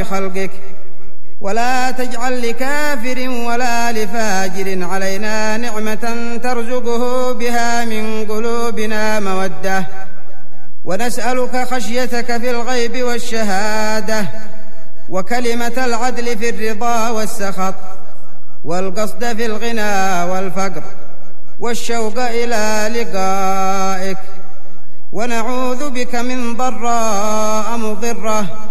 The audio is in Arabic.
خلقك، ولا تجعل لكافر ولا لفاجر علينا نعمة ترزقه بها من قلوبنا مودة، ونسألك خشيتك في الغيب والشهادة، وكلمة العدل في الرضا والسخط، والقصد في الغنى والفقر، والشوق إلى لقائك. ونعوذ بك من ضراء مضرة